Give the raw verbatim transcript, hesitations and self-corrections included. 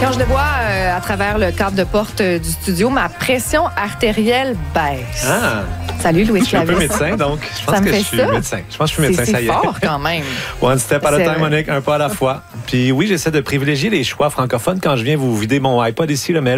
Quand je le vois euh, à travers le cadre de porte euh, du studio, ma pression artérielle baisse. Ah! Salut, Louis Je suis un peu Clavis. médecin, donc je pense Ça me que fait je suis ça? médecin. Je pense que je suis médecin, C'est ça y est. fort quand même. One step at a C'est time, vrai. Monique, un pas à la fois. Puis oui, j'essaie de privilégier les choix francophones quand je viens vous vider mon iPod ici, là, mais